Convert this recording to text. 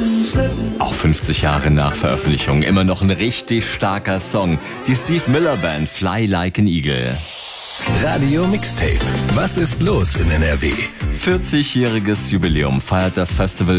Auch 50 Jahre nach Veröffentlichung immer noch ein richtig starker Song. Die Steve Miller Band Fly Like an Eagle. Radio Mixtape. Was ist los in NRW? 40-jähriges Jubiläum feiert das Festival